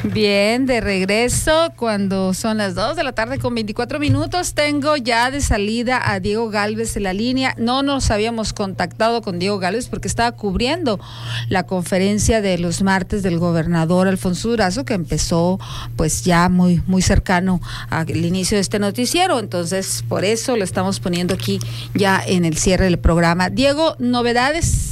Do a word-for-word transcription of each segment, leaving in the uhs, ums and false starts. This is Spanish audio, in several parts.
Bien, de regreso cuando son las dos de la tarde con veinticuatro minutos. Tengo ya de salida a Diego Gálvez en la línea. No nos habíamos contactado con Diego Gálvez porque estaba cubriendo la conferencia de los martes del gobernador Alfonso Durazo, que empezó pues ya muy, muy cercano al inicio de este noticiero. Entonces, por eso lo estamos poniendo aquí ya en el cierre del programa. Diego, ¿novedades?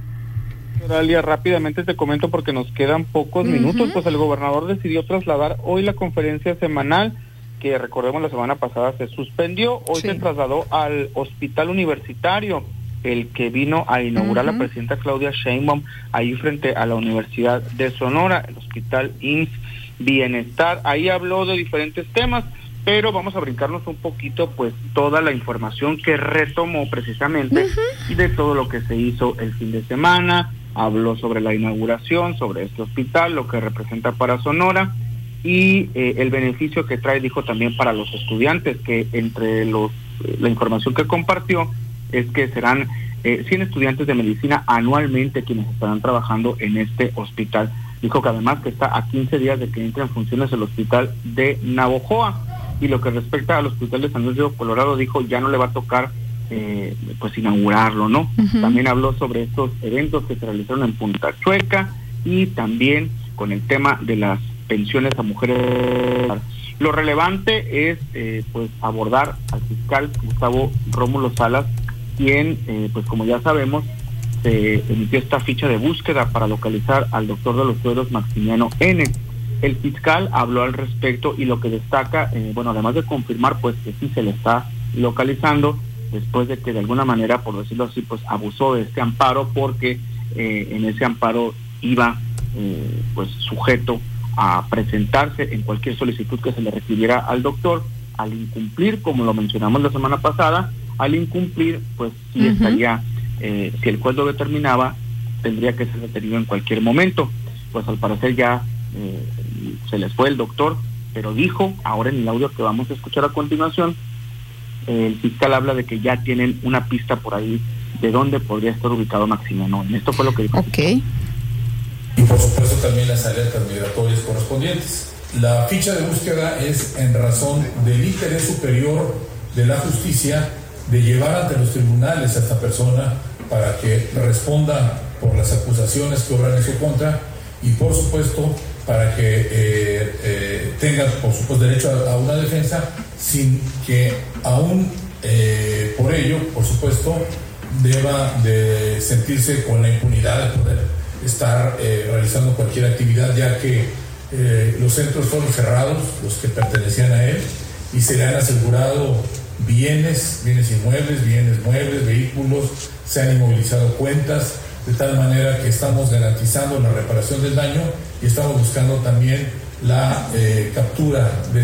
Dalia, rápidamente te comento porque nos quedan pocos uh-huh. minutos. Pues el gobernador decidió trasladar hoy la conferencia semanal, que recordemos la semana pasada se suspendió. Hoy sí. se trasladó al hospital universitario, el que vino a inaugurar uh-huh. la presidenta Claudia Sheinbaum, ahí frente a la Universidad de Sonora, el hospital I M S S Bienestar. Ahí habló de diferentes temas, pero vamos a brincarnos un poquito pues toda la información que retomó precisamente uh-huh. de todo lo que se hizo el fin de semana. Habló sobre la inauguración, sobre este hospital, lo que representa para Sonora y eh, el beneficio que trae, dijo también para los estudiantes, que entre los eh, la información que compartió es que serán eh, cien estudiantes de medicina anualmente quienes estarán trabajando en este hospital. Dijo que además que está a quince días de que entre en funciones el hospital de Navojoa. Y lo que respecta al hospital de San Luis Río Colorado, dijo ya no le va a tocar Eh, pues inaugurarlo, ¿no? Uh-huh. También habló sobre estos eventos que se realizaron en Punta Chueca y también con el tema de las pensiones a mujeres. Lo relevante es eh, pues abordar al fiscal Gustavo Rómulo Salas, quien eh, pues como ya sabemos se emitió esta ficha de búsqueda para localizar al doctor de los sueros Maximiano N. El fiscal habló al respecto y lo que destaca, eh, bueno, además de confirmar pues que sí se le está localizando, después de que de alguna manera, por decirlo así, pues abusó de este amparo, porque eh, en ese amparo iba eh, pues sujeto a presentarse en cualquier solicitud que se le requiriera al doctor. Al incumplir, como lo mencionamos la semana pasada, al incumplir, pues sí uh-huh. estaría, eh, si el juez lo determinaba, tendría que ser detenido en cualquier momento. Pues al parecer ya eh, se les fue el doctor, pero dijo, ahora en el audio que vamos a escuchar a continuación, el fiscal habla de que ya tienen una pista por ahí de dónde podría estar ubicado Maximiano. Esto fue lo que dijo. Ok. Y por supuesto también las alertas migratorias correspondientes. La ficha de búsqueda es en razón del interés superior de la justicia de llevar ante los tribunales a esta persona para que responda por las acusaciones que obran en su contra y por supuesto para que eh, eh, tenga por supuesto derecho a, a una defensa sin que aún eh, por ello, por supuesto, deba de sentirse con la impunidad de poder estar eh, realizando cualquier actividad, ya que eh, los centros fueron cerrados, los que pertenecían a él, y se le han asegurado bienes, bienes inmuebles, bienes muebles, vehículos, se han inmovilizado cuentas, de tal manera que estamos garantizando la reparación del daño y estamos buscando también la eh, captura de